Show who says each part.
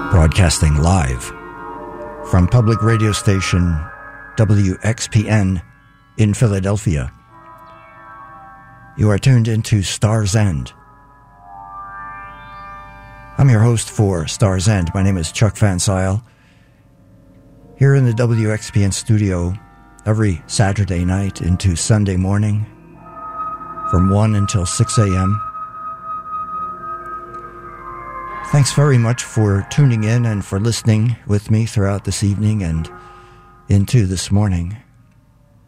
Speaker 1: Broadcasting live from public radio station WXPN in Philadelphia. You are tuned into Star's End. I'm your host for Star's End. My name is Chuck Van Sile. Here in the WXPN studio every Saturday night into Sunday morning from 1 until 6 a.m. Thanks very much for tuning in and for listening with me throughout this evening and into this morning.